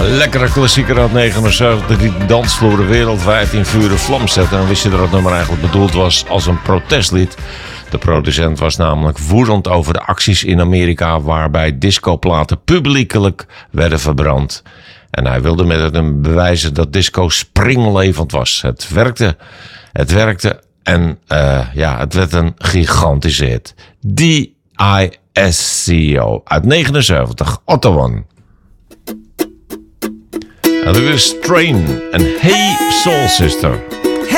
Lekkere klassieker uit 79 die de dansvloeren wereldwijd in vuur en vlam zette. En wist je dat het nummer eigenlijk bedoeld was als een protestlied? De producent was namelijk woedend over de acties in Amerika waarbij discoplaten publiekelijk werden verbrand. En hij wilde met het bewijzen dat disco springlevend was. Het werkte en het werd een gigantische hit. D.I.S.C.O. uit 79, Otto One. En dit is Train en Hey Soul Sister.